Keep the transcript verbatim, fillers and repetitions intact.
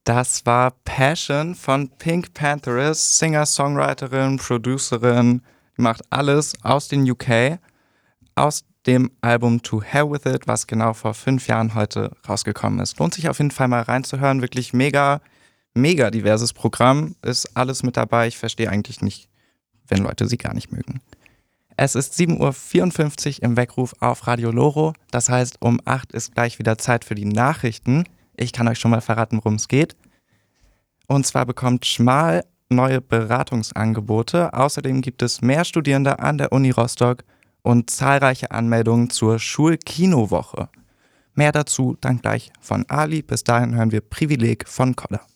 Das war Passion von Pink Panthers, Singer, Songwriterin, Producerin, die macht alles aus den U K, aus dem Album To Hell With It, was genau vor fünf Jahren heute rausgekommen ist. Lohnt sich auf jeden Fall mal reinzuhören, wirklich mega, mega diverses Programm, ist alles mit dabei. Ich verstehe eigentlich nicht, wenn Leute sie gar nicht mögen. Es ist sieben Uhr vierundfünfzig im Weckruf auf Radio Loro, das heißt um acht ist gleich wieder Zeit für die Nachrichten. Ich kann euch schon mal verraten, worum es geht. Und zwar bekommt Schmal neue Beratungsangebote. Außerdem gibt es mehr Studierende an der Uni Rostock und zahlreiche Anmeldungen zur Schulkinowoche. Mehr dazu dann gleich von Ali. Bis dahin hören wir Privileg von Kodder.